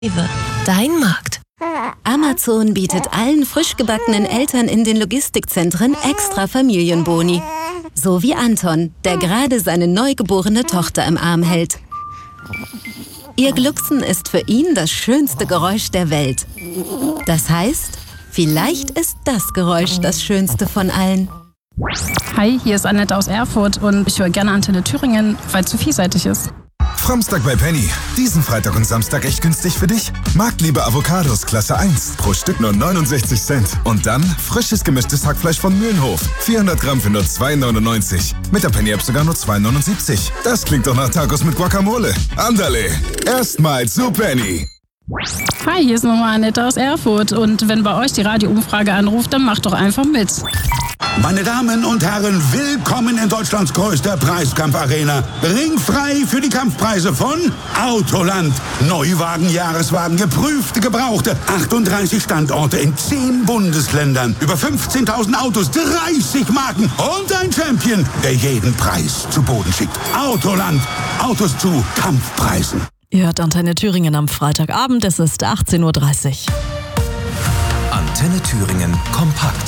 Dein Markt. Amazon bietet allen frisch gebackenen Eltern in den Logistikzentren extra Familienboni. So wie Anton, der gerade seine neugeborene Tochter im Arm hält. Ihr Glucksen ist für ihn das schönste Geräusch der Welt. Das heißt, vielleicht ist das Geräusch das schönste von allen. Hi, hier ist Annette aus Erfurt und ich höre gerne Antenne Thüringen, weil es so vielseitig ist. Fromstag bei Penny. Diesen Freitag und Samstag echt günstig für dich? Marktliebe Avocados Klasse 1. Pro Stück nur 69 Cent. Und dann frisches gemischtes Hackfleisch von Mühlenhof. 400 Gramm für nur 2,99. Mit der Penny-App sogar nur 2,79. Das klingt doch nach Tacos mit Guacamole. Andale, erstmals zu Penny. Hi, hier ist nochmal Annette aus Erfurt und wenn bei euch die Radioumfrage anruft, dann macht doch einfach mit. Meine Damen und Herren, willkommen in Deutschlands größter Preiskampfarena. Ringfrei für die Kampfpreise von Autoland. Neuwagen, Jahreswagen, geprüfte, gebrauchte. 38 Standorte in 10 Bundesländern. Über 15.000 Autos, 30 Marken und ein Champion, der jeden Preis zu Boden schickt. Autoland. Autos zu Kampfpreisen. Ihr hört Antenne Thüringen am Freitagabend, es ist 18:30 Uhr. Antenne Thüringen kompakt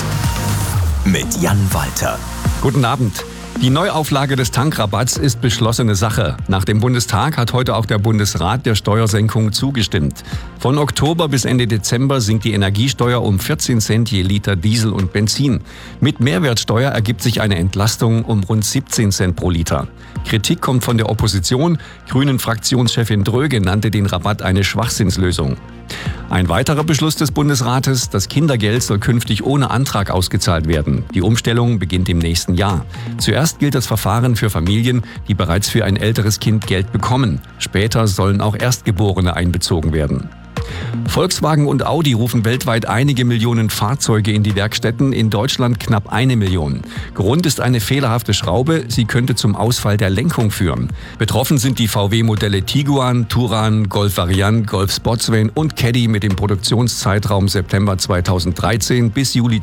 mit Jan Walter. Guten Abend. Die Neuauflage des Tankrabatts ist beschlossene Sache. Nach dem Bundestag hat heute auch der Bundesrat der Steuersenkung zugestimmt. Von Oktober bis Ende Dezember sinkt die Energiesteuer um 14 Cent je Liter Diesel und Benzin. Mit Mehrwertsteuer ergibt sich eine Entlastung um rund 17 Cent pro Liter. Kritik kommt von der Opposition. Grünen-Fraktionschefin Dröge nannte den Rabatt eine Schwachsinnslösung. Ein weiterer Beschluss des Bundesrates: Das Kindergeld soll künftig ohne Antrag ausgezahlt werden. Die Umstellung beginnt im nächsten Jahr. Zuerst gilt das Verfahren für Familien, die bereits für ein älteres Kind Geld bekommen. Später sollen auch Erstgeborene einbezogen werden. Volkswagen und Audi rufen weltweit einige Millionen Fahrzeuge in die Werkstätten, in Deutschland knapp 1 Million. Grund ist eine fehlerhafte Schraube, sie könnte zum Ausfall der Lenkung führen. Betroffen sind die VW-Modelle Tiguan, Touran, Golf Variant, Golf Sportsvan und Caddy mit dem Produktionszeitraum September 2013 bis Juli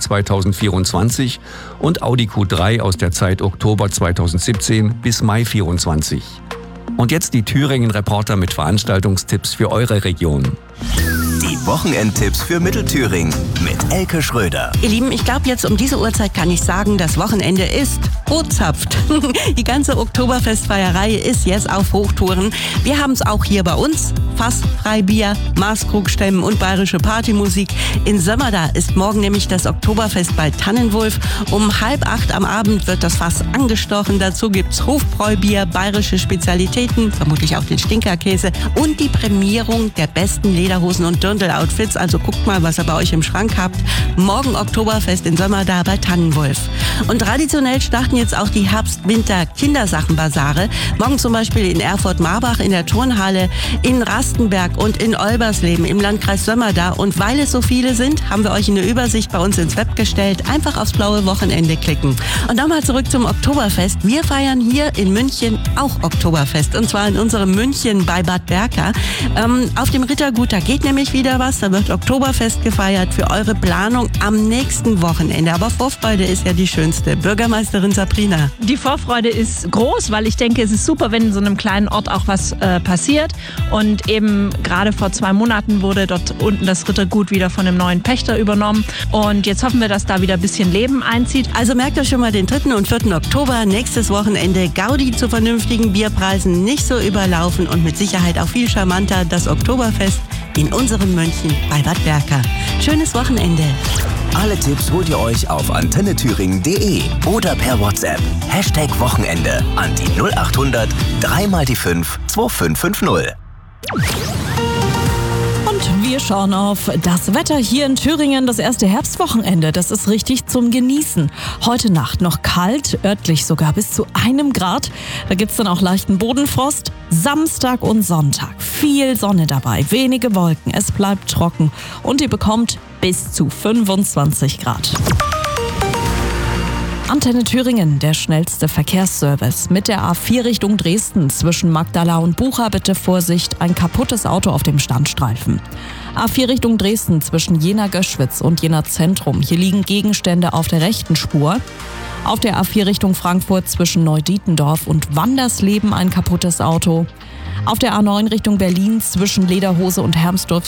2024 und Audi Q3 aus der Zeit Oktober 2017 bis Mai 2024. Und jetzt die Thüringen-Reporter mit Veranstaltungstipps für eure Region. Die Wochenendtipps für Mittelthüringen mit Elke Schröder. Ihr Lieben, ich glaube, jetzt um diese Uhrzeit kann ich sagen, das Wochenende ist hochzapft. Die ganze Oktoberfestfeierei ist jetzt auf Hochtouren. Wir haben es auch hier bei uns. Fass, Freibier, Maßkrugstämmen und bayerische Partymusik. In Sömmerda ist morgen nämlich das Oktoberfest bei Tannenwulf. Um 7:30 am Abend wird das Fass angestochen. Dazu gibt's Hofbräubier, bayerische Spezialitäten, vermutlich auch den Stinkerkäse und die Prämierung der besten Lederhosen und Dirndl-Outfits. Also guckt mal, was ihr bei euch im Schrank habt. Morgen Oktoberfest in Sömmerda bei Tannenwulf. Und traditionell starten jetzt auch die Herbst-Winter-Kindersachenbasare. Morgen zum Beispiel in Erfurt-Marbach in der Turnhalle, in Rastenberg und in Olbersleben im Landkreis Sömmerda. Und weil es so viele sind, haben wir euch eine Übersicht bei uns ins Web gestellt. Einfach aufs blaue Wochenende klicken. Und nochmal zurück zum Oktoberfest. Wir feiern hier in München auch Oktoberfest. Und zwar in unserem München bei Bad Berka. Auf dem Rittergut, da geht nämlich wieder was. Da wird Oktoberfest gefeiert für eure Planung am nächsten Wochenende. Aber Vorfreude ist ja die schönste. Bürgermeisterin Sabrina. Die Vorfreude ist groß, weil ich denke, es ist super, wenn in so einem kleinen Ort auch was passiert. Und eben gerade vor 2 Monaten wurde dort unten das Rittergut wieder von einem neuen Pächter übernommen. Und jetzt hoffen wir, dass da wieder ein bisschen Leben einzieht. Also merkt euch schon mal den 3. und 4. Oktober, nächstes Wochenende. Gaudi zu vernünftigen Bierpreisen, nicht so überlaufen und mit Sicherheit auch viel charmanter das Oktoberfest in unserem München bei Bad Berka. Schönes Wochenende. Alle Tipps holt ihr euch auf antennethüringen.de oder per WhatsApp. #Wochenende an die 0800 3x5 2550. Und wir schauen auf das Wetter hier in Thüringen. Das erste Herbstwochenende, das ist richtig zum Genießen. Heute Nacht noch kalt, örtlich sogar bis zu 1 Grad. Da gibt's dann auch leichten Bodenfrost. Samstag und Sonntag viel Sonne dabei, wenige Wolken. Es bleibt trocken und ihr bekommt bis zu 25 Grad. Antenne Thüringen, der schnellste Verkehrsservice. Mit der A4 Richtung Dresden zwischen Magdala und Bucha bitte Vorsicht, ein kaputtes Auto auf dem Standstreifen. A4 Richtung Dresden zwischen Jena-Göschwitz und Jena-Zentrum. Hier liegen Gegenstände auf der rechten Spur. Auf der A4 Richtung Frankfurt zwischen Neudietendorf und Wandersleben ein kaputtes Auto. Auf der A9 Richtung Berlin zwischen Lederhose und Hermsdorf